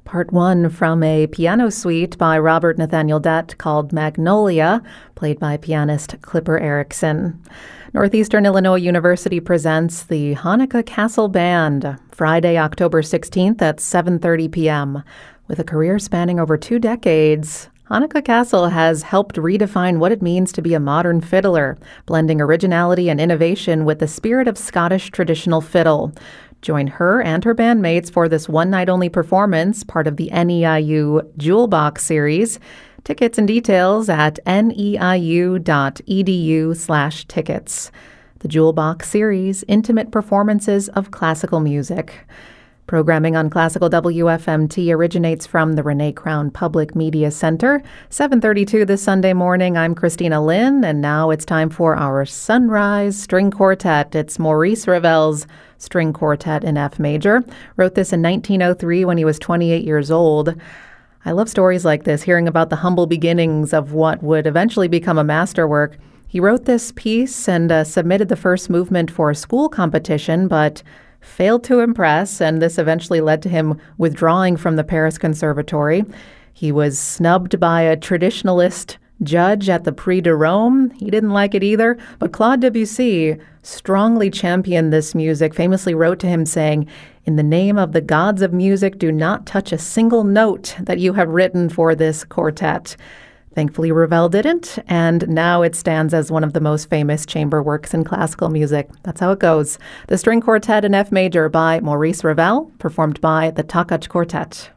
Part 1 from a piano suite by Robert Nathaniel Dett called Magnolia, played by pianist Clipper Erickson. Northeastern Illinois University presents the Hanukkah Castle Band, Friday, October 16th at 7:30 p.m. With a career spanning over 2 decades, Hanukkah Castle has helped redefine what it means to be a modern fiddler, blending originality and innovation with the spirit of Scottish traditional fiddle. Join her and her bandmates for this one-night-only performance, part of the NEIU Jewel Box series. Tickets and details at neiu.edu/tickets. The Jewel Box series, intimate performances of classical music. Programming on Classical WFMT originates from the Renee Crown Public Media Center. 7:32 this Sunday morning. I'm Christina Lynn, and now it's time for our Sunrise String Quartet. It's Maurice Ravel's String Quartet in F major. Wrote this in 1903 when he was 28 years old. I love stories like this, hearing about the humble beginnings of what would eventually become a masterwork. He wrote this piece and submitted the first movement for a school competition, but failed to impress, and this eventually led to him withdrawing from the Paris Conservatory. He was snubbed by a traditionalist judge at the Prix de Rome. He didn't like it either, but Claude Debussy strongly championed this music, famously wrote to him saying, "In the name of the gods of music, do not touch a single note that you have written for this quartet." Thankfully, Ravel didn't, and now it stands as one of the most famous chamber works in classical music. That's how it goes. The String Quartet in F major by Maurice Ravel, performed by the Takach Quartet.